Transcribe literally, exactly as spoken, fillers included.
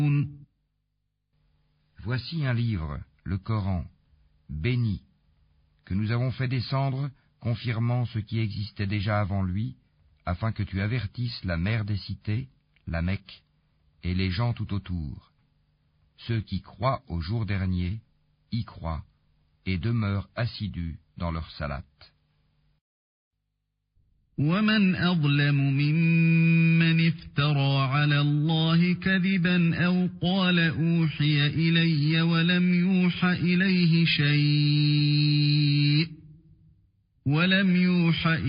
Voici un livre, le Coran, béni, que nous avons fait descendre, confirmant ce qui existait déjà avant lui, afin que tu avertisses la mère des cités, la Mecque, et les gens tout autour. Ceux qui croient au jour dernier, y croient, et demeurent assidus dans leur salate. ومن أظلم ممن افترى على الله كذبا أو قال أوحي إلي ولم يوح إليه شيء ولم يوح